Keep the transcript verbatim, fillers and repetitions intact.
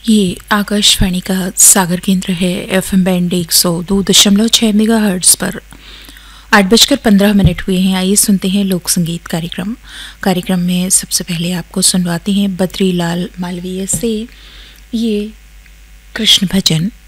ये आकाशवाणी का सागर केंद्र है। एफएम बैंड एक सौ दो दशमलव छः मेगा हर्ट्ज पर आठ बजकर पंद्रह मिनट हुए हैं। आइए सुनते हैं लोक संगीत कार्यक्रम। कार्यक्रम में सबसे पहले आपको सुनवाते हैं बद्रीलाल मालवीय से ये कृष्ण भजन।